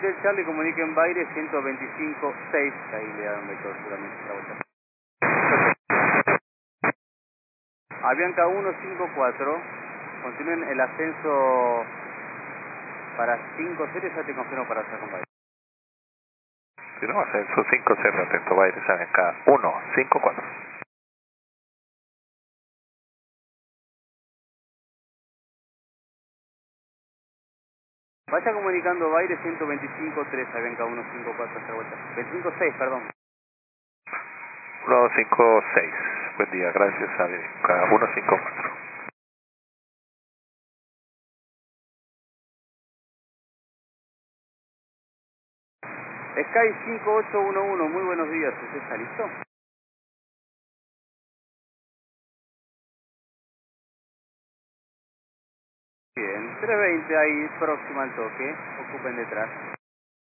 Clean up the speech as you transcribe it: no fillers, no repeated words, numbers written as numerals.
Del Charlie, comuniquen Baire 125.6, ahí le dan vector seguramente la vuelta. Avianca 154, continúen el ascenso para 50, ya te confirmo para estar con Baire. Si no, ascenso 50, atento Baire, Avianca 154. Vaya comunicando Baire 125.3, Avianca 154, hasta la vuelta. 25.6, perdón. 156, buen día, gracias Avianca 154. Sky 5811, muy buenos días, ¿usted está listo? Bien, 320 ahí, próxima al toque, ocupen detrás.